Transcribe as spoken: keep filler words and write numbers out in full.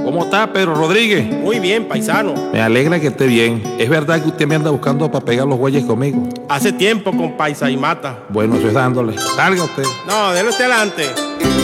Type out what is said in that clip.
¿Cómo está, Pedro Rodríguez? Muy bien, paisano. Me alegra que esté bien. ¿Es verdad que usted me anda buscando para pegar los bueyes conmigo? Hace tiempo con paisa y mata. Bueno, eso es dándole. Salga usted. No, déle usted adelante.